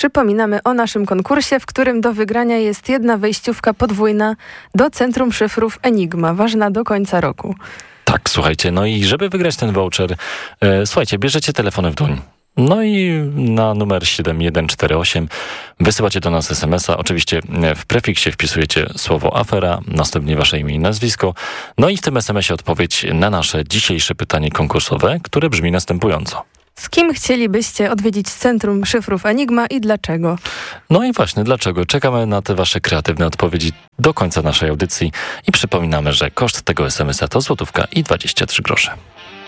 Przypominamy o naszym konkursie, w którym do wygrania jest jedna wejściówka podwójna do Centrum Szyfrów Enigma, ważna do końca roku. Tak, słuchajcie, no i żeby wygrać ten voucher, słuchajcie, bierzecie telefony w dłoń. No i na numer 7148 wysyłacie do nas SMS-a. Oczywiście w prefiksie wpisujecie słowo afera, następnie wasze imię i nazwisko. No i w tym SMS-ie odpowiedź na nasze dzisiejsze pytanie konkursowe, które brzmi następująco. Z kim chcielibyście odwiedzić Centrum Szyfrów Enigma i dlaczego? No i właśnie dlaczego? Czekamy na te wasze kreatywne odpowiedzi do końca naszej audycji i przypominamy, że koszt tego SMS-a to złotówka i 23 grosze.